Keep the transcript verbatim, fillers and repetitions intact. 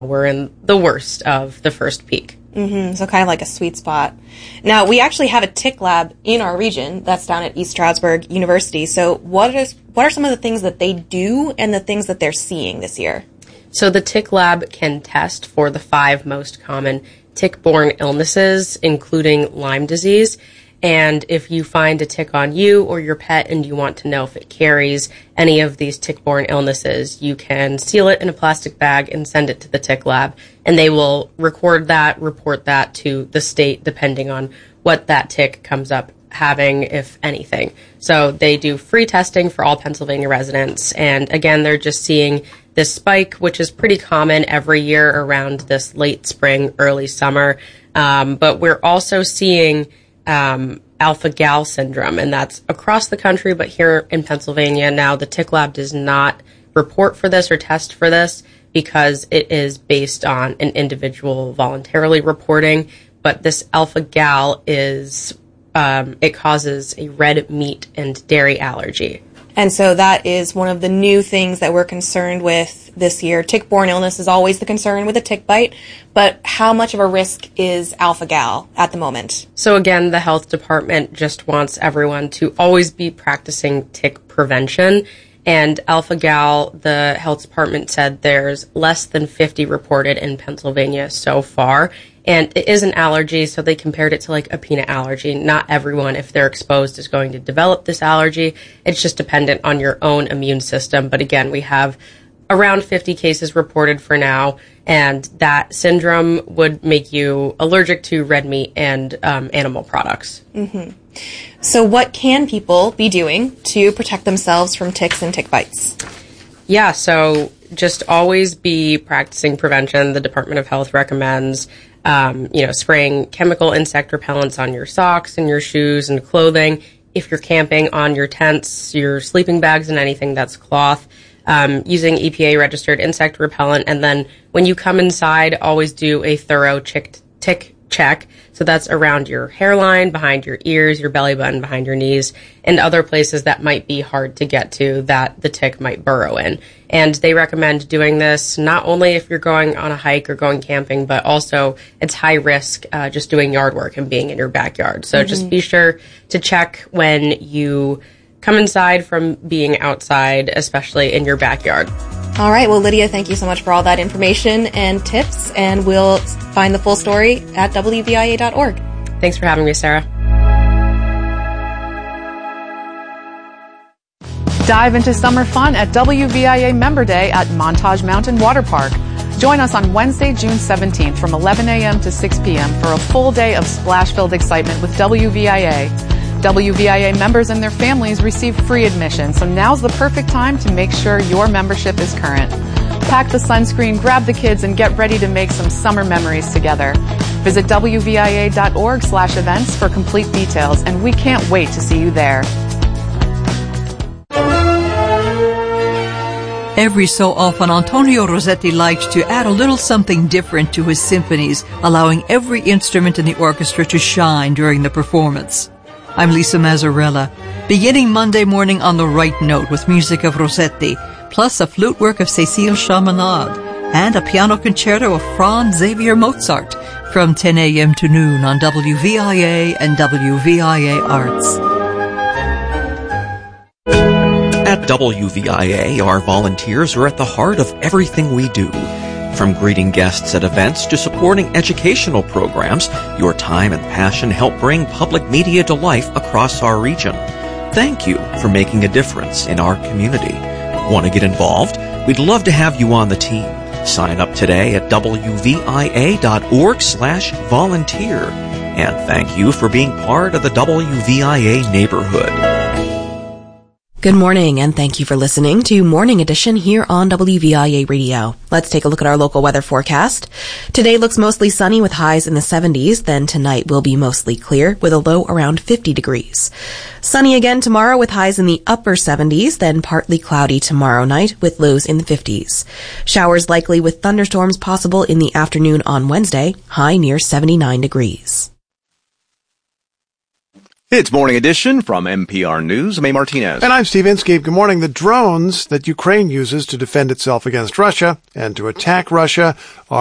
we're in the worst of the first peak. Mm-hmm. So kind of like a sweet spot. Now, we actually have a tick lab in our region that's down at East Stroudsburg University. So what is what are some of the things that they do and the things that they're seeing this year? So the tick lab can test for the five most common tick-borne illnesses, including Lyme disease. And if you find a tick on you or your pet and you want to know if it carries any of these tick-borne illnesses, you can seal it in a plastic bag and send it to the tick lab. And they will record that, report that to the state, depending on what that tick comes up having, if anything. So they do free testing for all Pennsylvania residents. And again, they're just seeing this spike, which is pretty common every year around this late spring, early summer. Um, but we're also seeing Um, alpha-gal syndrome, and that's across the country, but here in Pennsylvania now, the tick lab does not report for this or test for this because it is based on an individual voluntarily reporting. But this alpha-gal is, um, it causes a red meat and dairy allergy. And so that is one of the new things that we're concerned with this year. Tick-borne illness is always the concern with a tick bite, but how much of a risk is alpha-gal at the moment? So again, the health department just wants everyone to always be practicing tick prevention. And alpha-gal, the health department said there's less than fifty reported in Pennsylvania so far. And it is an allergy, so they compared it to like a peanut allergy. Not everyone, if they're exposed, is going to develop this allergy. It's just dependent on your own immune system. But again, we have around fifty cases reported for now, and that syndrome would make you allergic to red meat and um, animal products. Mm-hmm. So what can people be doing to protect themselves from ticks and tick bites? Yeah, so just always be practicing prevention. The Department of Health recommends Um, you know, spraying chemical insect repellents on your socks and your shoes and clothing. If you're camping, on your tents, your sleeping bags, and anything that's cloth. Um, using E P A-registered insect repellent. And then when you come inside, always do a thorough tick, tick check. So that's around your hairline, behind your ears, your belly button, behind your knees, and other places that might be hard to get to that the tick might burrow in. And they recommend doing this not only if you're going on a hike or going camping, but also it's high risk uh, just doing yard work and being in your backyard. So mm-hmm. just be sure to check when you come inside from being outside, especially in your backyard. All right. Well, Lydia, thank you so much for all that information and tips, and we'll find the full story at W V I A dot org. Thanks for having me, Sarah. Dive into summer fun at W V I A Member Day at Montage Mountain Water Park. Join us on Wednesday, June seventeenth from eleven a.m. to six p.m. for a full day of splash-filled excitement with W V I A. W V I A members and their families receive free admission, so now's the perfect time to make sure your membership is current. Pack the sunscreen, grab the kids, and get ready to make some summer memories together. Visit W V I A dot org slash events for complete details, and we can't wait to see you there. Every so often, Antonio Rossetti liked to add a little something different to his symphonies, allowing every instrument in the orchestra to shine during the performance. I'm Lisa Mazzarella, beginning Monday morning on the right note with music of Rossetti, plus a flute work of Cécile Chaminade, and a piano concerto of Franz Xavier Mozart from ten a.m. to noon on W V I A and W V I A Arts. At W V I A, our volunteers are at the heart of everything we do. From greeting guests at events to supporting educational programs, your time and passion help bring public media to life across our region. Thank you for making a difference in our community. Want to get involved? We'd love to have you on the team. Sign up today at W V I A dot org slash volunteer. And thank you for being part of the W V I A neighborhood. Good morning, and thank you for listening to Morning Edition here on W V I A Radio. Let's take a look at our local weather forecast. Today looks mostly sunny with highs in the seventies, then tonight will be mostly clear with a low around fifty degrees. Sunny again tomorrow with highs in the upper seventies, then partly cloudy tomorrow night with lows in the fifties. Showers likely with thunderstorms possible in the afternoon on Wednesday, high near seventy-nine degrees. It's Morning Edition from N P R News. I'm A. Martinez. And I'm Steve Inskeep. Good morning. The drones that Ukraine uses to defend itself against Russia and to attack Russia are